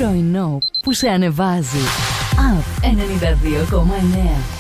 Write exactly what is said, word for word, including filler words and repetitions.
πρωινό που σε ανεβάζει. Απ' ενενήντα δύο κόμμα εννέα.